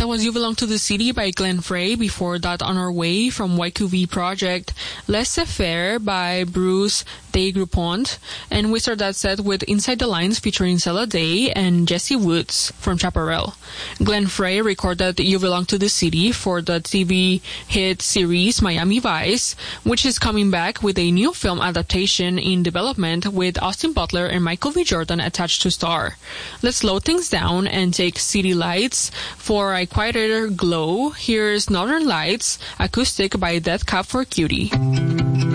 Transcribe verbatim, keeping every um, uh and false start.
That was You Belong to the City by Glenn Frey. Before that, On Our Way from Y Q V Project, Laissez-Faire by Bruce de Groupont. And we start that set with Inside the Lines featuring Cella Day and Jesse Woods from Chaparral. Glenn Frey recorded You Belong to the City for the T V hit series Miami Vice, which is coming back with a new film adaptation in development with Austin Butler and Michael B. Jordan attached to star. Let's slow things down and take City Lights for a quieter glow. Here's Northern Lights acoustic by Death Cab for Cutie.